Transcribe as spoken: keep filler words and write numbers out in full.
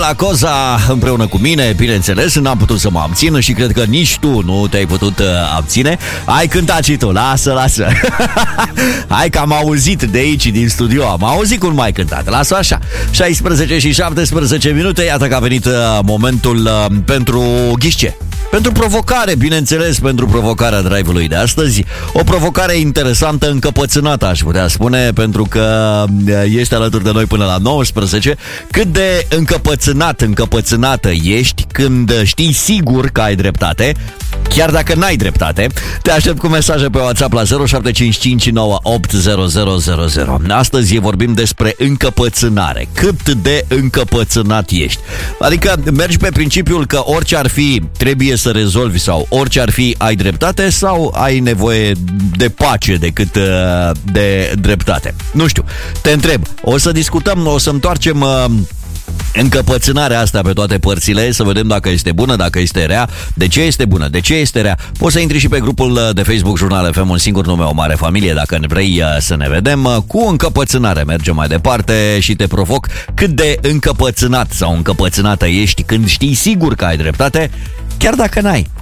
La Cosa împreună cu mine, bineînțeles, n-am putut să mă abțin și cred că nici tu nu te-ai putut uh, abține. Ai cântat și tu, lasă, lasă. Hai că am auzit de aici, din studio, am auzit cum mai cântat, lasă așa. șaisprezece și șaptesprezece minute, iată că a venit uh, momentul uh, pentru ghișce. Pentru provocare, bineînțeles, pentru provocarea drive-ului de astăzi. O provocare interesantă, încăpățânată, aș putea spune, pentru că ești alături de noi până la nouăsprezece. Cât de încăpățânat, încăpățânată ești când știi sigur că ai dreptate, chiar dacă n-ai dreptate. Te aștept cu mesaje pe WhatsApp la zero șapte cinci cinci nouă opt zero zero zero zero. Astăzi vorbim despre încăpățânare. Cât de încăpățânat ești. Adică mergi pe principiul că orice ar fi trebuie să rezolvi, sau orice ar fi ai dreptate, sau ai nevoie de pace decât de dreptate. Nu știu, te întreb. O să discutăm, o să întoarcem încăpățânarea asta pe toate părțile, să vedem dacă este bună, dacă este rea, de ce este bună, de ce este rea. Poți să intri și pe grupul de Facebook Jurnal F M, un singur nume, o mare familie, dacă vrei să ne vedem. Cu încăpățânare mergem mai departe și te provoc cât de încăpățânat sau încăpățânată ești când știi sigur că ai dreptate, chiar dacă n-ai.